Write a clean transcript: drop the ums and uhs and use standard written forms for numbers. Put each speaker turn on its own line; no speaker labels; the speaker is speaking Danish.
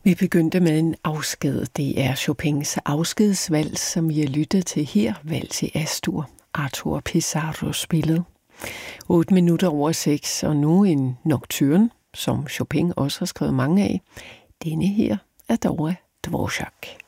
Vi begyndte med en afsked. Det er Chopins afskedsvals, som vi har lyttet til her, Vals i Astur, Arthur Pizarro spillet. 6:08, og nu en nocturne, som Chopin også har skrevet mange af. Denne her er Dora Dvorak.